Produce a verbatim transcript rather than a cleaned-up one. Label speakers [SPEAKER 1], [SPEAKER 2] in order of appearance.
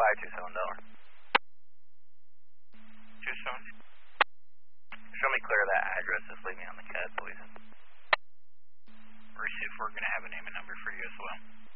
[SPEAKER 1] five two seven Delaware.
[SPEAKER 2] Two seven.
[SPEAKER 1] Show me clear of that address. Just leave me on the C A D, please.
[SPEAKER 2] Receive, we're going to have a name and number for you as well.